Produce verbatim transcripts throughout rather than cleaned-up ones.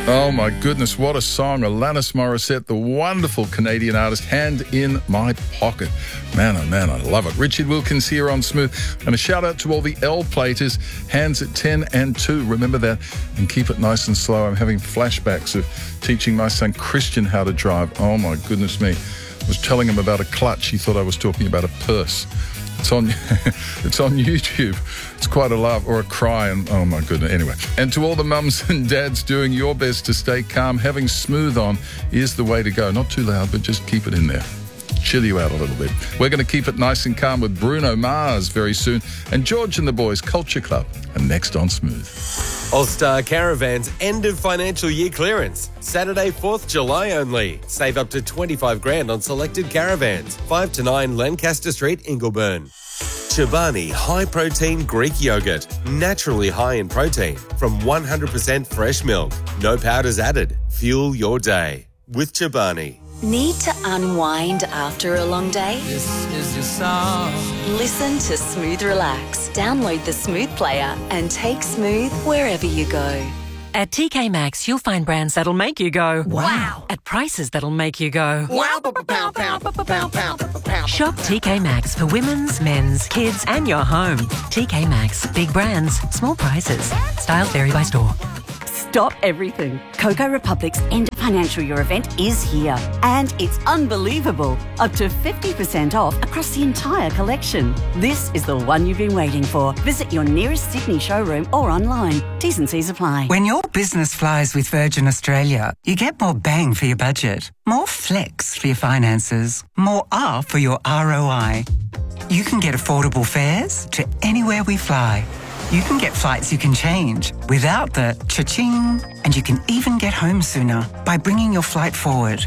Oh my goodness, what a song. Alanis Morissette, the wonderful Canadian artist, Hand in My Pocket. Man, oh man, I love it. Richard Wilkins here on Smooth. And a shout out to all the L-platers, hands at ten and two. Remember that and keep it nice and slow. I'm having flashbacks of teaching my son Christian how to drive. Oh my goodness me. I was telling him about a clutch. He thought I was talking about a purse. It's on it's on YouTube. It's quite a laugh or a cry, and oh my goodness. Anyway, and to all the mums and dads doing your best to stay calm, having Smooth on is the way to go. Not too loud, but just keep it in there. Chill you out a little bit. We're going to keep it nice and calm with Bruno Mars very soon, and George and the Boys Culture Club. And next on Smooth. All-Star Caravans end of financial year clearance. Saturday, fourth of July only. Save up to twenty-five grand on selected caravans. five to nine Lancaster Street, Ingleburn. Chobani High Protein Greek Yogurt. Naturally high in protein from one hundred percent fresh milk. No powders added. Fuel your day with Chobani. Need to unwind after a long day? This is your song. Listen to Smooth Relax. Download the Smooth player and take Smooth wherever you go. At T K Maxx, you'll find brands that'll make you go, Wow. At prices that'll make you go, Wow. Pow, pow, pow, pow, pow, pow. Shop T K Maxx for women's, men's, kids, and your home. T K Maxx. Big brands, small prices. Styles vary by store. Stop everything. Coco Republic's end of financial year event is here. And it's unbelievable. Up to fifty percent off across the entire collection. This is the one you've been waiting for. Visit your nearest Sydney showroom or online. T's and C's apply. When your business flies with Virgin Australia, you get more bang for your budget, more flex for your finances, more R for your R O I. You can get affordable fares to anywhere we fly. You can get flights you can change without the cha-ching, and you can even get home sooner by bringing your flight forward.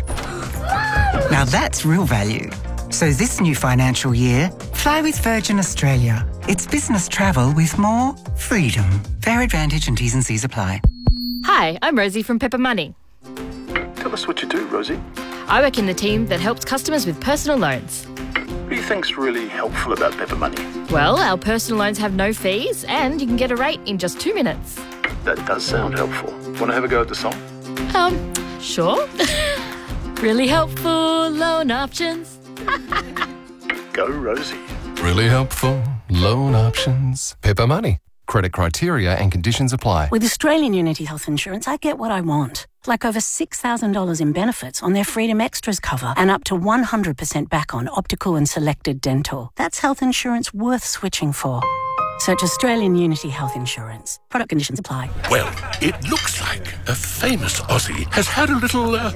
Now that's real value. So this new financial year, fly with Virgin Australia. It's business travel with more freedom. Fare advantage and T's and C's apply. Hi, I'm Rosie from Pepper Money. Tell us what you do, Rosie. I work in the team that helps customers with personal loans. What do you think's really helpful about Pepper Money? Well, our personal loans have no fees and you can get a rate in just two minutes. That does sound helpful. Want to have a go at the song? Um, sure. Really helpful loan options. Go, Rosie. Really helpful loan options. Pepper Money. Credit criteria and conditions apply. With Australian Unity Health Insurance, I get what I want. Like over six thousand dollars in benefits on their Freedom Extras cover and up to one hundred percent back on optical and selected dental. That's health insurance worth switching for. Search Australian Unity Health Insurance. Product conditions apply. Well, it looks like a famous Aussie has had a little uh,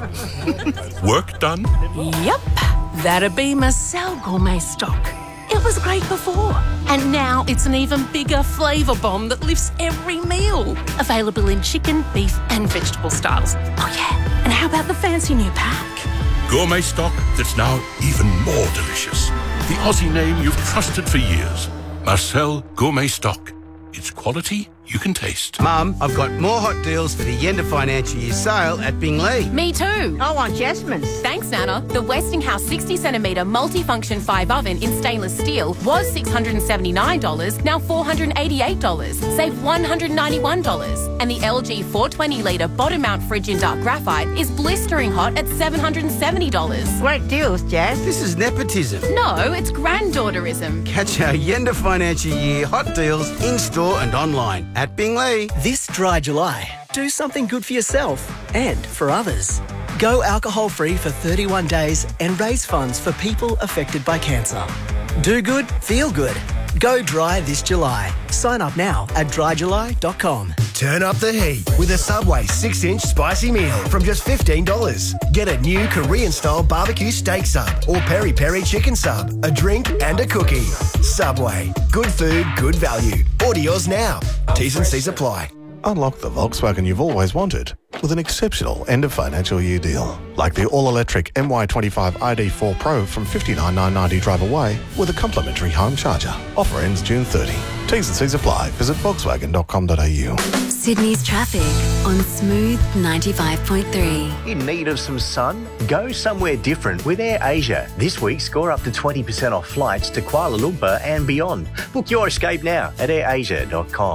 work done. Yep, that'd be Marcel Gourmet Stock. It was great before, and now it's an even bigger flavour bomb that lifts every meal. Available in chicken, beef and vegetable styles. Oh yeah, and how about the fancy new pack? Gourmet stock that's now even more delicious. The Aussie name you've trusted for years. Marcel Gourmet Stock. It's quality you can taste. Mum, I've got more hot deals for the end of financial year sale at Bingley. Me too. I want Jasmine's. Thanks, Nana. The Westinghouse sixty centimetre multifunction five oven in stainless steel was six hundred seventy-nine dollars, now four hundred eighty-eight dollars. Save one hundred ninety-one dollars. And the L G four hundred twenty litre bottom mount fridge in dark graphite is blistering hot at seven hundred seventy dollars. Great deals, Jazz. This is nepotism. No, it's granddaughterism. Catch our end of financial year hot deals in-store and online at Bingley. This dry July, do something good for yourself and for others. Go alcohol-free for thirty-one days and raise funds for people affected by cancer. Do good, feel good. Go dry this July. Sign up now at dry july dot com. Turn up the heat with a Subway six inch spicy meal from just fifteen dollars. Get a new Korean-style barbecue steak sub or peri-peri chicken sub, a drink and a cookie. Subway. Good food, good value. Order yours now. T's and C's apply. Unlock the Volkswagen you've always wanted with an exceptional end-of-financial year deal. Like the all-electric M Y twenty-five I D four Pro from fifty-nine thousand nine hundred ninety drive away with a complimentary home charger. Offer ends June thirtieth. T's and C's apply. Visit volkswagen dot com dot a u. Sydney's traffic on Smooth ninety-five point three. In need of some sun? Go somewhere different with AirAsia. This week, score up to twenty percent off flights to Kuala Lumpur and beyond. Book your escape now at air asia dot com.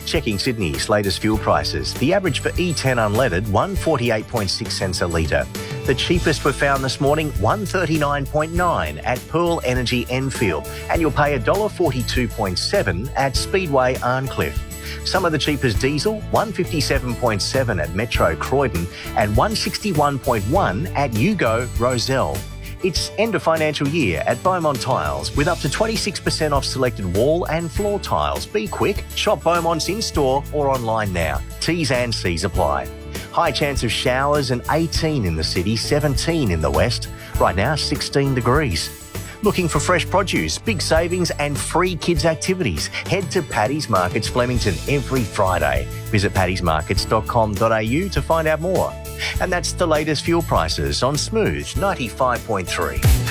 Checking Sydney's latest fuel prices. The average for E ten unleaded, one dollar forty-eight point six cents a litre. The cheapest were found this morning, one dollar thirty-nine point nine at Pearl Energy Enfield, and you'll pay one dollar forty-two point seven at Speedway Arncliffe. Some of the cheapest diesel, one dollar fifty-seven point seven at Metro Croydon and one dollar sixty-one point one at Yugo Roselle. It's end of financial year at Beaumont Tiles with up to twenty-six percent off selected wall and floor tiles. Be quick, shop Beaumont's in-store or online now. T's and C's apply. High chance of showers and eighteen in the city, seventeen in the west. Right now, sixteen degrees. Looking for fresh produce, big savings and free kids activities? Head to Paddy's Markets Flemington every Friday. Visit paddys markets dot com dot a u to find out more. And that's the latest fuel prices on Smooth ninety-five point three.